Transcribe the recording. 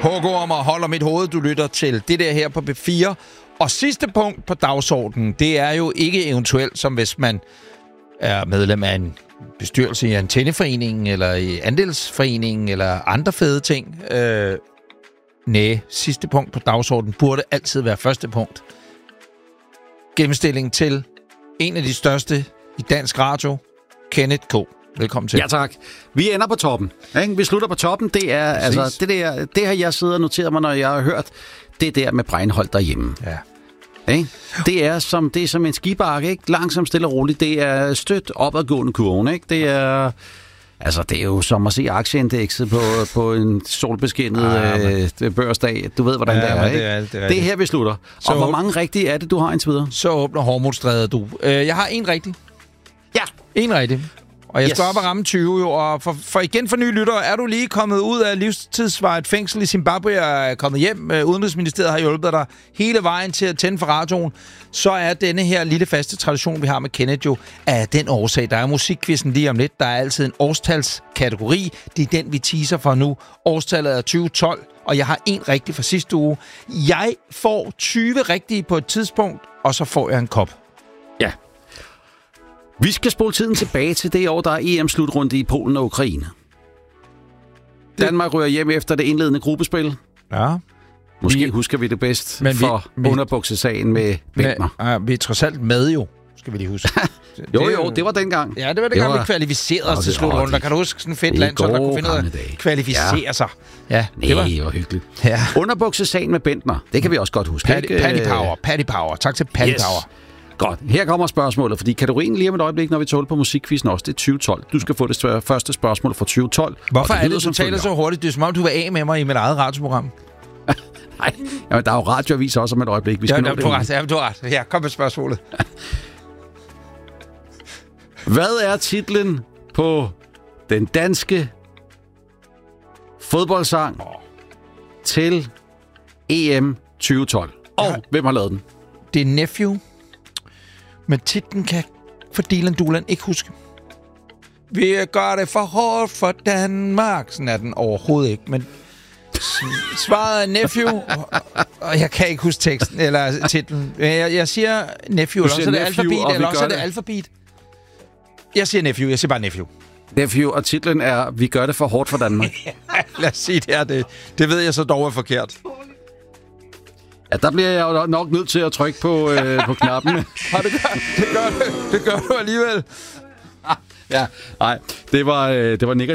Hågo om at holde mit hoved, du lytter til det der her på B4. Og sidste punkt på dagsordenen, det er jo ikke eventuelt, som hvis man er medlem af en bestyrelse i antenneforeningen, eller i andelsforeningen, eller andre fede ting. Sidste punkt på dagsordenen burde altid være første punkt. Gennemstilling til en af de største i dansk radio, Kenneth K. Velkommen til. Ja, tak. Vi ender på toppen. Ikke? Vi slutter på toppen. Det er altså det har jeg siddet og noteret mig, når jeg har hørt det der med Breinholt derhjemme. Ja. Ikke? Det er som en skibakke, ikke? Langsomt, stille og roligt. Det er stødt opadgående kurven, ikke? Det er jo som at se aktieindekset på en solbeskinnet børsdag. Du ved, hvordan det er, ikke? Det er her, vi slutter. Og hvor mange rigtige er det, du har indtil videre? Så åbner Hormuzstrædet, du. Jeg har en rigtig. Ja. En rigtig. Og jeg skal op og ramme 20 jo, og for nye lyttere, er du lige kommet ud af livstidsvaret fængsel i Zimbabwe og er kommet hjem, Udenrigsministeriet har hjulpet dig hele vejen til at tænde for radioen, så er denne her lille faste tradition, vi har med Kenneth jo, af den årsag. Der er musikkvisten lige om lidt, der er altid en årstalskategori, det er den, vi teaser for nu. Årstallet er 2012, og jeg har en rigtig fra sidste uge. Jeg får 20 rigtige på et tidspunkt, og så får jeg en kop. Ja. Vi skal spole tiden tilbage til det år, der er EM-slutrunde i Polen og Ukraine. Danmark rører hjem efter det indledende gruppespil. Ja. Måske husker vi det bedst for underbuksesagen med Bentner. Vi er trods alt med jo, skal vi lige huske. Det var dengang. Ja, det var dengang, vi kvalificerede os til slutrunden. Der kan du huske sådan en fedt land, der kunne finde ud af at kvalificere sig. Ja, det var hyggeligt. Ja. Underbuksesagen med Bentner, det kan vi også godt huske. Paddy Power. Tak til Paddy Power. Godt. Her kommer spørgsmålet, fordi kategorien lige om et øjeblik, når vi tåler på musikkvisten også, det er 2012. Du skal få det første spørgsmål fra 2012. Hvorfor er det, du taler så hurtigt? Det er som om, du var af med mig i mit eget radioprogram. Nej, jamen, der er jo radioaviser også om et øjeblik. Vi skal du har ret. Ja, kom med spørgsmålet. Hvad er titlen på den danske fodboldsang til EM 2012? Og hvem har lavet den? Det er Nephew. Men titlen kan for Dylan Dulan ikke huske. Vi gør det for hårdt for Danmark. Sådan er den overhovedet ikke. Men svaret er Nephew. Og jeg kan ikke huske teksten eller titlen. Jeg siger Nephew. Eller også er det Alphabet. Eller også er det Alphabet. Jeg siger Nephew. Jeg siger bare Nephew. Nephew, og titlen er Vi gør det for hårdt for Danmark. Lad os sige, det er det. Det ved jeg så dog er forkert. Ja, der bliver jeg jo nok nødt til at trykke på knappen. Det gør du alligevel. Ja, nej, det var Nick